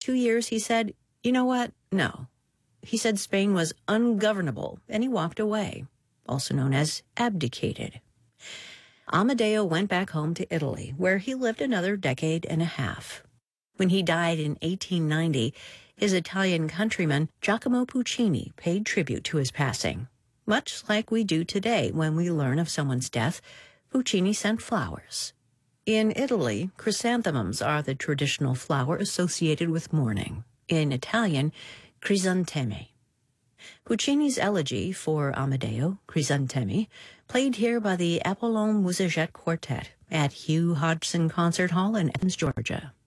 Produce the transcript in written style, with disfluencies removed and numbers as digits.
2 years, he said, you know what? No. He said Spain was ungovernable, and he walked away, also known as abdicated. Amadeo went back home to Italy, where he lived another decade and a half. When he died in 1890, his Italian countryman Giacomo Puccini paid tribute to his passing. Much like we do today when we learn of someone's death, Puccini sent flowers. In Italy, chrysanthemums are the traditional flower associated with mourning. In Italian, crisantemi. Puccini's elegy for Amadeo, Crisantemi, played here by the Apollon Musicette Quartet at Hugh Hodgson Concert Hall in Athens, Georgia.